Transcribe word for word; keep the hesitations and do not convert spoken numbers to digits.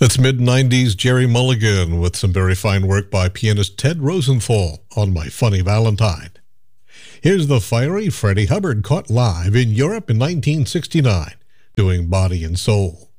That's mid nineties Jerry Mulligan with some very fine work by pianist Ted Rosenthal on My Funny Valentine. Here's the fiery Freddie Hubbard caught live in Europe in nineteen sixty-nine doing Body and Soul.